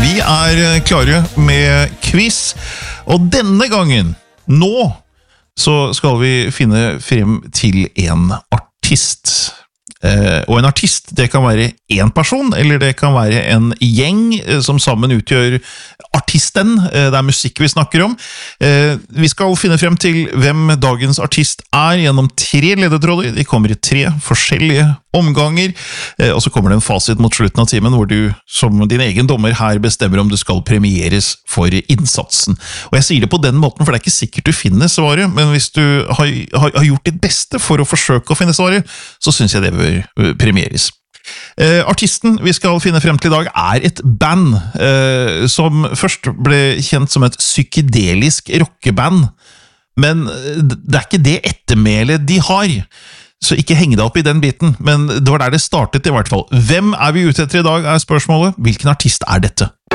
Vi klare med quiz, og denne gangen, nå, så skal vi finne frem til en artist. Og en artist, det kan være en person, eller det kan være en gjeng som sammen utgjør artisten. Det musikk vi snakker om. Vi skal finne frem til hvem dagens artist gjennom 3 ledetråder. De kommer i 3 forskjellige omganger, og så kommer det en fasit mot slutten av timen, hvor du som din egen dommer her bestemmer om du skal premieres for innsatsen. Og jeg sier det på den måten, for det ikke sikkert du finner svaret, men hvis du har gjort ditt beste for å forsøke å finne svaret, så synes jeg det bør premieres. Artisten vi skal finne frem til i dag et band som først ble kjent som et psykedelisk rockeband, men det ikke det ettermælet de har. Så ikke heng deg opp i den biten, men det var der det startet i hvert fall. Hvem vi ute etter i dag, spørsmålet. Hvilken artist dette?